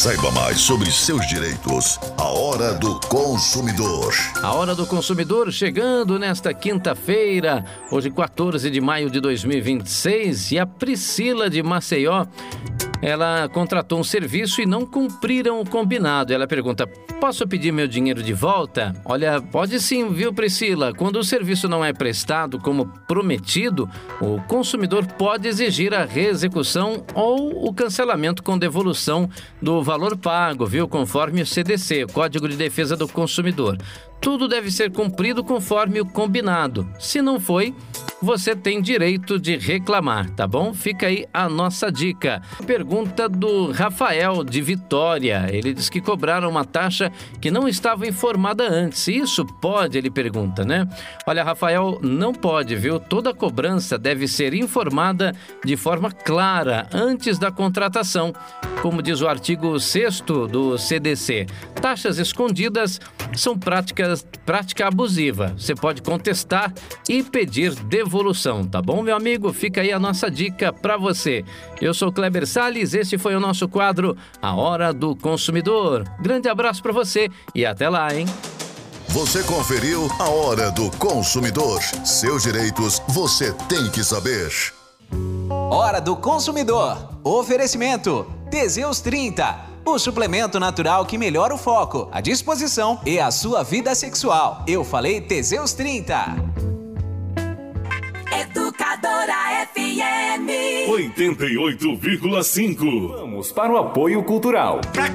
Saiba mais sobre seus direitos. A Hora do Consumidor. A Hora do Consumidor chegando nesta quinta-feira, hoje 14 de maio de 2026, e a Priscila de Maceió, ela contratou um serviço e não cumpriram o combinado. Ela pergunta: posso pedir meu dinheiro de volta? Olha, pode sim, viu, Priscila? Quando o serviço não é prestado como prometido, o consumidor pode exigir a reexecução ou o cancelamento com devolução do valor pago, viu? Conforme o CDC, Código de Defesa do Consumidor. Tudo deve ser cumprido conforme o combinado. Se não foi, você tem direito de reclamar, tá bom? Fica aí a nossa dica. Pergunta do Rafael de Vitória. Ele diz que cobraram uma taxa que não estava informada antes. Isso pode? Ele pergunta, né? Olha, Rafael, não pode, viu? Toda cobrança deve ser informada de forma clara antes da contratação. Como diz o artigo 6º do CDC, taxas escondidas são prática abusiva. Você pode contestar e pedir devolução, tá bom, meu amigo? Fica aí a nossa dica para você. Eu sou Kleber Salles, esse foi o nosso quadro A Hora do Consumidor. Grande abraço para você e até lá, hein? Você conferiu A Hora do Consumidor. Seus direitos você tem que saber. Hora do Consumidor. Oferecimento Teseus 30. O suplemento natural que melhora o foco, a disposição e a sua vida sexual. Eu falei Teseus 30. Educadora FM 88,5. Vamos para o apoio cultural.